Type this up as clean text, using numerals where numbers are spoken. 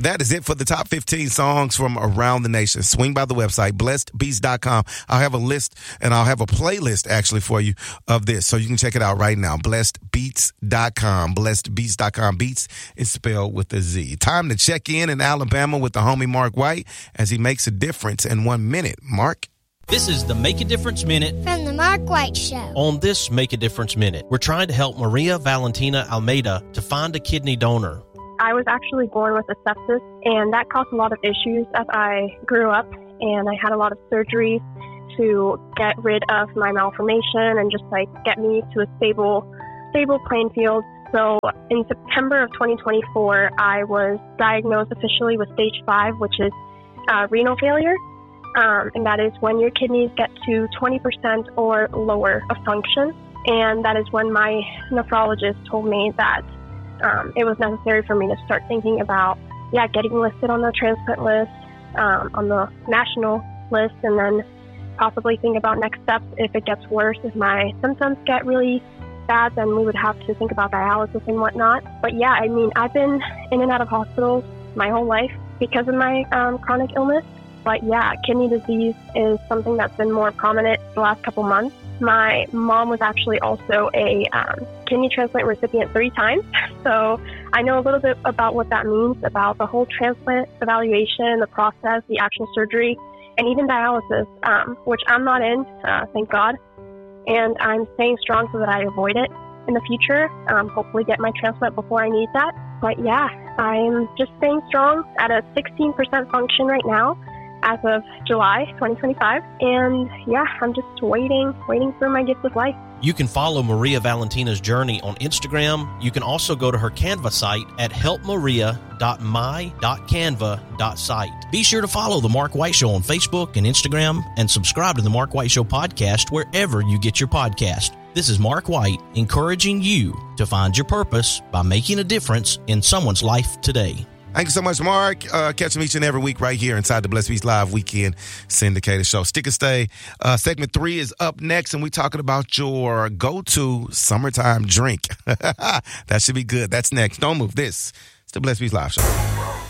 that is it for the top 15 songs from around the nation. Swing by the website, blessedbeats.com. I'll have a list and I'll have a playlist actually for you of this. So you can check it out right now. Blessedbeats.com. Blessedbeats.com. Beats is spelled with a Z. Time to check in Alabama with the homie Mark White as he makes a difference in 1 minute. Mark? This is the Make a Difference Minute from the Mark White Show. On this Make a Difference Minute, we're trying to help Maria Valentina Almeida to find a kidney donor. I was actually born with a sepsis, and that caused a lot of issues as I grew up, and I had a lot of surgeries to get rid of my malformation and just get me to a stable playing field. So in September of 2024, I was diagnosed officially with stage 5, which is renal failure. And that is when your kidneys get to 20% or lower of function. And that is when my nephrologist told me that it was necessary for me to start thinking about, getting listed on the transplant list, on the national list, and then possibly think about next steps if it gets worse. If my symptoms get really bad, then we would have to think about dialysis and whatnot. But I've been in and out of hospitals my whole life because of my chronic illness. But kidney disease is something that's been more prominent the last couple months. My mom was actually also a kidney transplant recipient 3 times. So I know a little bit about what that means, about the whole transplant evaluation, the process, the actual surgery, and even dialysis, which I'm not in, thank God. And I'm staying strong so that I avoid it in the future, hopefully get my transplant before I need that. But I'm just staying strong at a 16% function right now, as of July 2025. And I'm just waiting for my gift of life. You can follow Maria Valentina's journey on Instagram. You can also go to her Canva site at helpmaria.my.canva.site. Be sure to follow The Mark White Show on Facebook and Instagram and subscribe to The Mark White Show podcast wherever you get your podcast. This is Mark White encouraging you to find your purpose by making a difference in someone's life today. Thank you so much, Mark. Catch them each and every week right here inside the Blessed Beats Live Weekend Syndicated Show. Stick and stay. Segment 3 is up next, and we're talking about your go-to summertime drink. That should be good. That's next. Don't move. This is the Blessed Beats Live Show.